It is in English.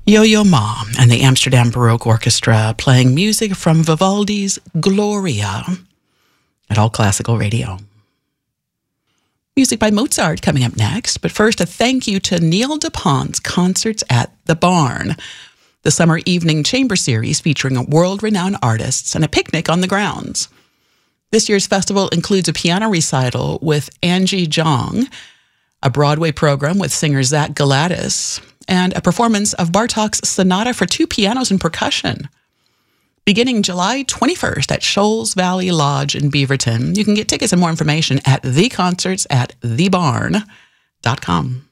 Yo-Yo Ma and the Amsterdam Baroque Orchestra playing music from Vivaldi's Gloria at All Classical Radio. Music by Mozart coming up next, but first a thank you to Neil DuPont's Concerts at the Barn, the summer evening chamber series featuring world-renowned artists and a picnic on the grounds. This year's festival includes a piano recital with Angie Jong, a Broadway program with singer Zach Galatis, and a performance of Bartók's Sonata for two pianos and percussion. Beginning July 21st at Shoals Valley Lodge in Beaverton, you can get tickets and more information at theconcerts@thebarn.com.